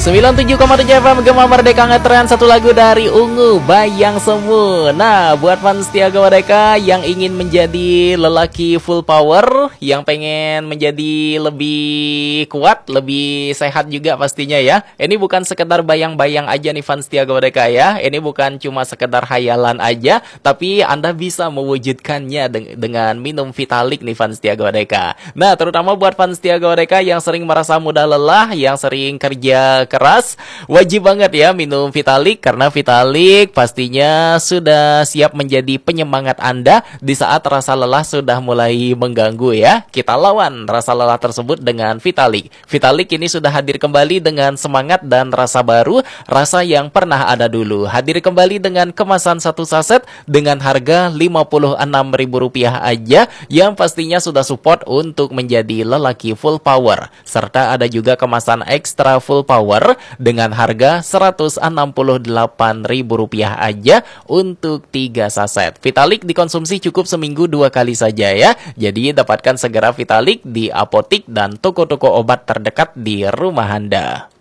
97,7 FM Gema Merdeka ngetren satu lagu dari Ungu, Bayang Semu. Nah, buat fans Tiaga Merdeka yang ingin menjadi lelaki full power, yang pengen menjadi lebih kuat, lebih sehat juga pastinya ya. Ini bukan sekedar bayang-bayang aja nih fans Tiaga Merdeka ya. Ini bukan cuma sekedar hayalan aja, tapi Anda bisa mewujudkannya dengan minum Vitalik nih fans Tiaga Merdeka. Nah, terutama buat fans Tiaga Merdeka yang sering merasa mudah lelah, yang sering kerja keras, wajib banget ya minum Vitalik, karena Vitalik pastinya sudah siap menjadi penyemangat Anda di saat rasa lelah sudah mulai mengganggu ya. Kita lawan rasa lelah tersebut dengan Vitalik. Vitalik ini sudah hadir kembali dengan semangat dan rasa baru, rasa yang pernah ada dulu. Hadir kembali dengan kemasan satu saset dengan harga Rp56.000 aja, yang pastinya sudah support untuk menjadi lelaki full power. Serta ada juga kemasan ekstra full power dengan harga Rp168.000 aja untuk 3 saset. Vitalik dikonsumsi cukup seminggu 2 kali saja ya. Jadi dapatkan segera Vitalik di apotik dan toko-toko obat terdekat di rumah Anda.